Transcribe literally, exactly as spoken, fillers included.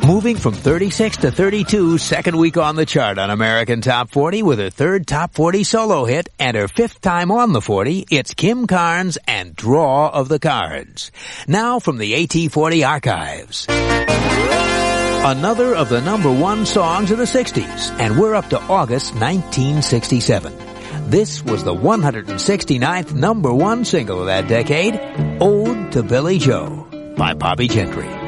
Moving from thirty-six to thirty-two, second week on the chart on American Top forty with her third Top forty solo hit and her fifth time on the forty, it's Kim Carnes and Draw of the Cards. Now from the A T forty archives. Another of the number one songs of the sixties, and we're up to August nineteen sixty-seven. This was the one hundred sixty-ninth number one single of that decade, Ode to Billy Joe by Bobby Gentry.